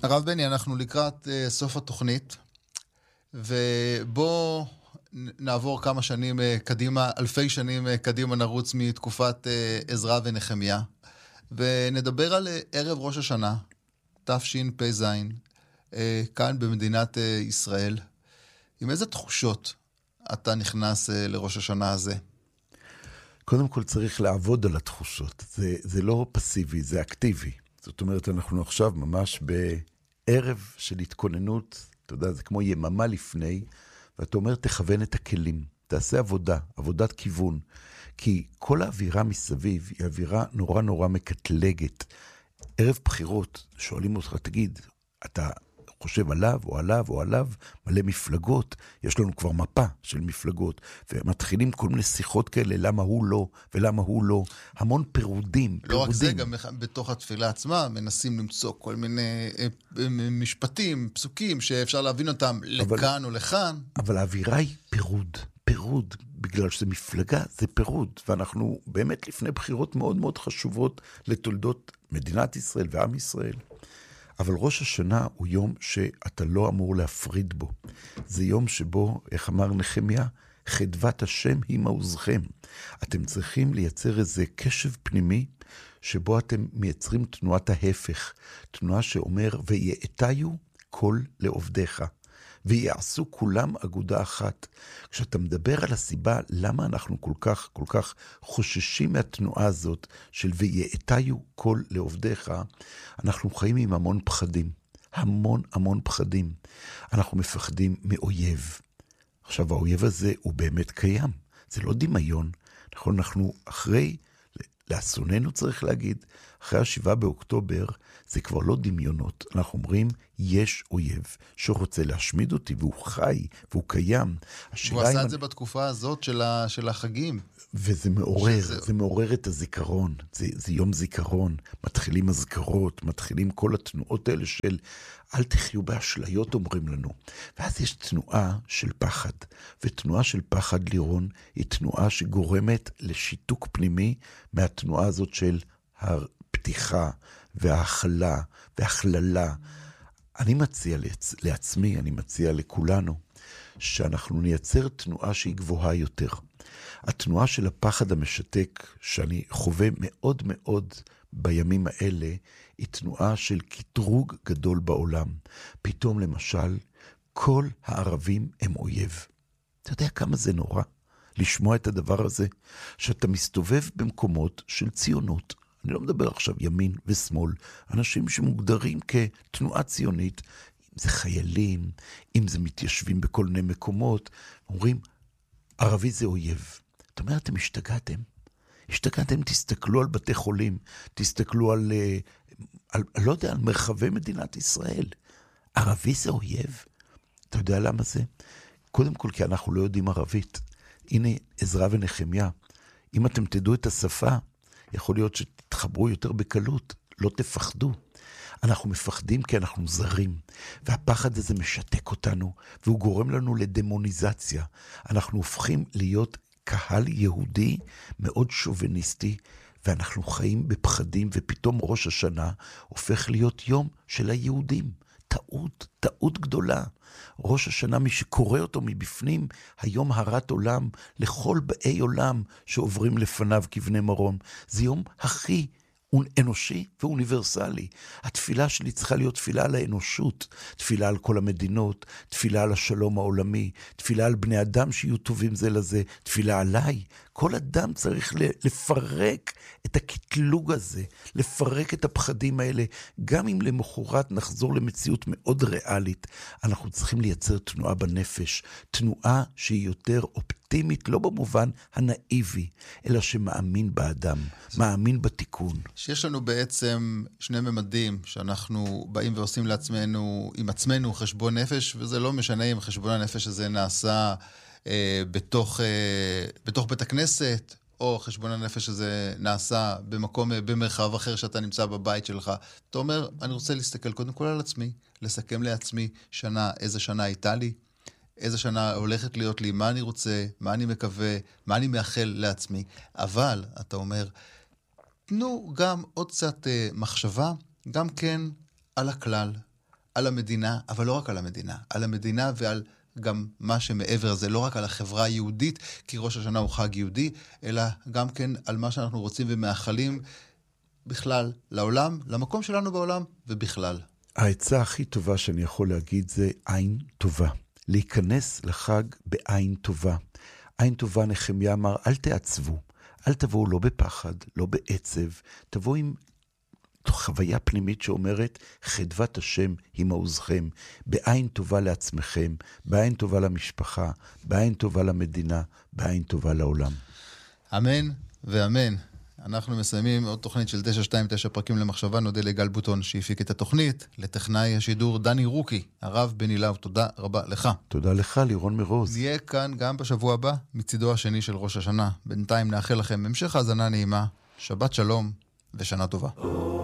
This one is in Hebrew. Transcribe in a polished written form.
הרב בני, אנחנו לקראת סוף התוכנית, ובוא נעבור כמה שנים קדימה, אלפי שנים קדימה, נרוץ מתקופת עזרא ונחמיה, ונדבר על ערב ראש השנה, תשפ"ז, כאן במדינת ישראל. עם איזה תחושות אתה נכנס לראש השנה הזה? קודם כל צריך לעבוד על התחושות. זה לא פסיבי, זה אקטיבי. זאת אומרת, אנחנו עכשיו ממש בערב של התכוננות, אתה יודע, זה כמו יממה לפני, ואתה אומר, תכוון את הכלים, תעשה עבודה, עבודת כיוון, כי כל האווירה מסביב היא אווירה נורא נורא מקטלגת. ערב בחירות, שואלים אותך, תגיד, אתה חושב עליו או עליו או עליו, מלא מפלגות, יש לנו כבר מפה של מפלגות, ומתחילים כל מיני שיחות כאלה, למה הוא לא ולמה הוא לא, המון פירודים. לא רק זה, גם בתוך התפילה עצמה, מנסים למצוא כל מיני משפטים, פסוקים, שאפשר להבין אותם לכאן או לכאן. אבל האווירה היא פירוד, בגלל שזה מפלגה, זה פירוד, ואנחנו באמת לפני בחירות מאוד מאוד חשובות לתולדות מדינת ישראל ועם ישראל. אבל ראש השנה הוא יום שאתה לא אמור להפריד בו. זה יום שבו, איך אמר נחמיה, חדוות השם היא מעוזכם. אתם צריכים לייצר איזה קשב פנימי, שבו אתם מייצרים תנועת ההפך. תנועה שאומר, ויעתיו כל לעובדיך. ויעשו כולם אגודה אחת. כשאתה מדבר על הסיבה למה אנחנו כל כך חוששים מהתנועה הזאת של ויעתיו כל לעובדיך, אנחנו חיים עם המון פחדים. המון פחדים. אנחנו מפחדים מאויב. עכשיו האויב הזה הוא באמת קיים. זה לא דמיון. אנחנו אחרי, לאסוננו צריך להגיד, אחרי 7 באוקטובר, זה כבר לא דמיונות. אנחנו אומרים, יש אויב שרוצה להשמיד אותי, והוא חי, והוא קיים. הוא עשה את זה בתקופה הזאת של החגים. וזה מעורר, זה מעורר את הזיכרון. זה יום זיכרון. מתחילים הזכרות, מתחילים כל התנועות האלה של, אל תחיו באשליות, אומרים לנו. ואז יש תנועה של פחד. ותנועה של פחד, לירון, היא תנועה שגורמת לשיתוק פנימי מהתנועה הזאת של הפתיחה וההכלה והכללה. אני מציע לעצמי, אני מציע לכולנו, שאנחנו נייצר תנועה שהיא גבוהה יותר. התנועה של הפחד המשתק, שאני חווה מאוד מאוד בימים האלה, היא תנועה של קטרוג גדול בעולם. פתאום למשל, כל הערבים הם אויב. אתה יודע כמה זה נורא לשמוע את הדבר הזה? שאתה מסתובב במקומות של ציונות. אני לא מדבר עכשיו ימין ושמאל, אנשים שמוגדרים כתנועה ציונית, אם זה חיילים, אם זה מתיישבים בכל מיני מקומות, אומרים, ערבי זה אויב. זאת אומרת, אתם השתגעתם, תסתכלו על בתי חולים, תסתכלו על לא יודע, על מרחבי מדינת ישראל. ערבי זה אויב. אתה יודע למה זה? קודם כל, כי אנחנו לא יודעים ערבית. הנה עזרא ונחמיה. אם אתם תדעו את השפה, יכול להיות שתתחברו יותר בקלות, לא תפחדו. אנחנו מפחדים כי אנחנו זרים, והפחד הזה משתק אותנו, והוא גורם לנו לדמוניזציה. אנחנו הופכים להיות קהל יהודי מאוד שוביניסטי, ואנחנו חיים בפחדים, ופתאום ראש השנה הופך להיות יום של היהודים. טעות גדולה. ראש השנה, מי שקורא אותו מבפנים, היום הרת עולם לכל באי עולם שעוברים לפניו כבני מרום. זה יום הכי אנושי ואוניברסלי. התפילה שלי צריכה להיות תפילה על האנושות, תפילה על כל המדינות, תפילה על השלום העולמי, תפילה על בני אדם שיהיו טובים זה לזה, תפילה עליי. כל אדם צריך לפרק את הקטלוג הזה, לפרק את הפחדים האלה, גם אם למחרת נחזור למציאות מאוד ריאלית. אנחנו צריכים לייצר תנועה בנפש, תנועה שהיא יותר אופטימית, לא במובן הנאיבי, אלא שמאמין באדם, מאמין בתיקון. שיש לנו בעצם שני ממדים שאנחנו באים ועושים לעצמנו, עם עצמנו חשבון נפש, וזה לא משנה אם חשבון הנפש הזה נעשה בתוך בית הכנסת, או חשבון הנפש הזה נעשה במרחב אחר שאתה נמצא בבית שלך. אתה אומר, אני רוצה להסתכל קודם כל על עצמי, לסכם לעצמי שנה, איזה שנה הייתה לי, איזה שנה הולכת להיות לי, מה אני רוצה, מה אני מקווה, מה אני מאחל לעצמי. אבל, אתה אומר, תנו גם עוד קצת מחשבה, גם כן על הכלל, על המדינה, אבל לא רק על המדינה, על המדינה ועל גם מה שמעבר זה, לא רק על החברה היהודית, כי ראש השנה הוא חג יהודי, אלא גם כן על מה שאנחנו רוצים ומאחלים בכלל לעולם, למקום שלנו בעולם ובכלל. העצה הכי טובה שאני יכול להגיד זה עין טובה. להיכנס לחג בעין טובה. עין טובה, נחמיה אמר, אל תעצבו. אל תבואו לא בפחד, לא בעצב. תבואו עם חוויה פנימית שאומרת, חדוות השם היא מעוזכם. בעין טובה לעצמכם, בעין טובה למשפחה, בעין טובה למדינה, בעין טובה לעולם. אמן ואמן. אנחנו מסיימים עוד תוכנית של 929 פרקים למחשבה. נודה לגל בוטון שהפיק את התוכנית, לטכנאי השידור דני רוקי, הרב בן אילאו, תודה רבה לך. תודה לך, לירון מרוז. נהיה כאן גם בשבוע הבא, מצידו השני של ראש השנה. בינתיים נאחל לכם המשך האזנה נעימה, שבת שלום ושנה טובה.